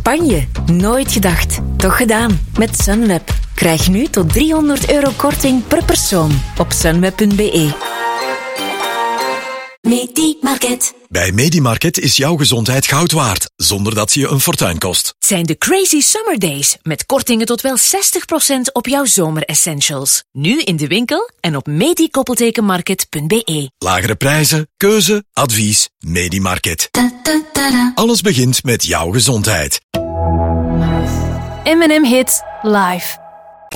Spanje. Nooit gedacht. Toch gedaan. Met Sunweb. Krijg nu tot €300 korting per persoon op sunweb.be. Medimarket. Bij Medimarket is jouw gezondheid goud waard, zonder dat ze je een fortuin kost. Het zijn de Crazy Summer Days, met kortingen tot wel 60% op jouw zomeressentials. Nu in de winkel en op medi-market.be. Lagere prijzen, keuze, advies, Medimarket. Alles begint met jouw gezondheid. M&M Hit Live.